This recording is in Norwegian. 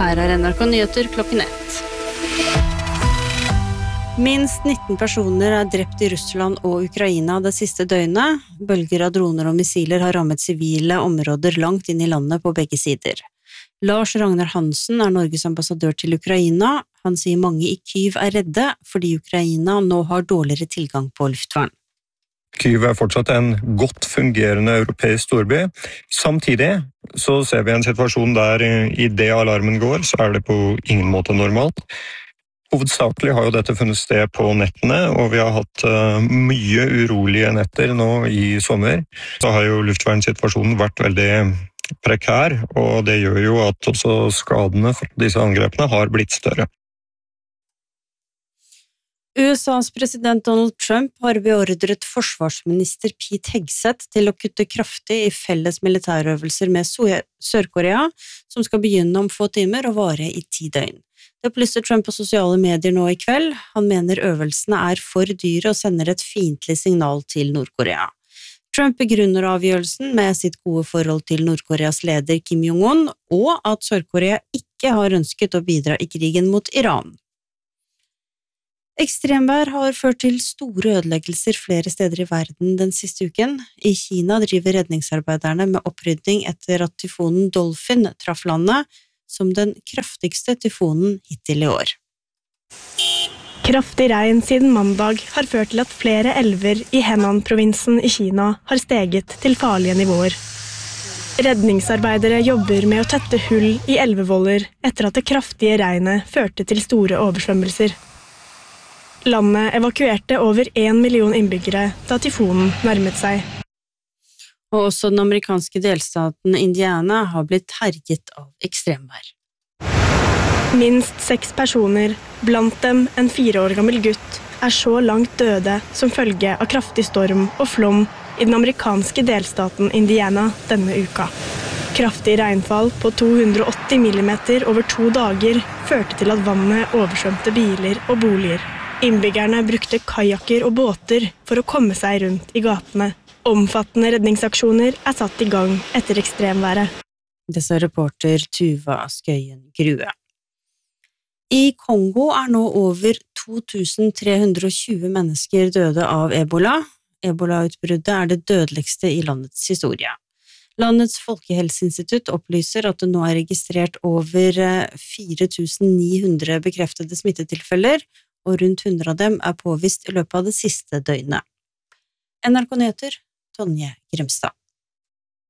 Her NRK Nyheter klokken 1. Minst 19 personer drept I Russland og Ukraina det siste døgnet. Bølger av droner og missiler har rammet sivile områder langt inn I landet på begge sider. Lars Ragnar Hansen Norges ambassadør til Ukraina. Han sier mange I Kyiv redde fordi Ukraina nå har dårligere tilgang på luftvern. Kyiv fortsatt en godt fungerende europeisk storby. Samtidig så ser vi en situasjon der I det alarmen går, så det på ingen måte normalt. Hovedsakelig har jo dette funnet sted på nettene, og vi har hatt mye urolige netter nå I sommer. Så har jo luftvernsituasjonen vært veldig prekær, og det gjør jo at også skadene fra disse angrepene har blitt større. USAs president Donald Trump har beordret forsvarsminister Pete Hegseth til å kutte kraftig I felles militærøvelser med Sør-Korea, som skal begynne om få timer og vare I 10 døgn. Det opplyser Trump på sosiale medier nå I kveld. Han mener øvelsene for dyre og sender et fiendtlig signal til Nord-Korea. Trump begrunner avgjørelsen med sitt gode forhold til Nord-Koreas leder Kim Jong-un, og at Sør-Korea ikke har ønsket å bidra I krigen mot Iran. Ekstremvær har ført til store ødeleggelser flere steder I verden den siste uken. I Kina driver redningsarbeiderne med opprydding etter at tyfonen Dolphin traff landet, som den kraftigste tyfonen hittil I år. Kraftig regn siden mandag har ført til at flere elver I Henan-provinsen I Kina har steget til farlige nivåer. Redningsarbeidere jobber med å tette hull I elvevoller etter at det kraftige regnet førte til store oversvømmelser. Landet evakuerte over 1 million innbyggere da tyfonen nærmet seg. Og også den amerikanske delstaten Indiana har blitt herjet av ekstremvær. Minst 6 personer, blant dem en 4 år gammel gutt, så langt døde som følge av kraftig storm og flom I den amerikanske delstaten Indiana denne uka. Kraftig regnfall på 280 millimeter over 2 dager førte til at vannet oversvømte biler og boliger. Innbyggerne brukte kajakker og båter for å komme seg rundt I gatene. Omfattende redningsaksjoner satt I gang etter ekstremværet. Det sa reporter Tuva Skøyen Grue. I Kongo nå over 2320 mennesker døde av Ebola. Ebola-utbruddet det dødeligste I landets historie. Landets Folkehelseinstitutt opplyser at det nå registrert over 4900 bekreftede smittetilfeller, og rundt 100 av dem påvist I løpet av det siste døgnet. NRK Nyheter, Tonje Grimstad.